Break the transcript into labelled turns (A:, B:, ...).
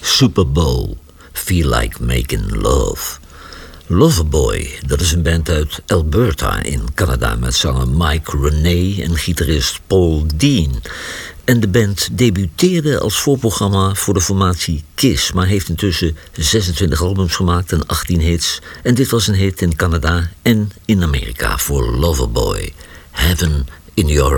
A: Super Bowl, Feel Like Making Love. Loverboy, dat is een band uit Alberta in Canada met zanger Mike Renee en gitarist Paul Dean. En de band debuteerde als voorprogramma voor de formatie Kiss, maar heeft intussen 26 albums gemaakt en 18 hits. En dit was een hit in Canada en in Amerika voor Loverboy, Heaven in Your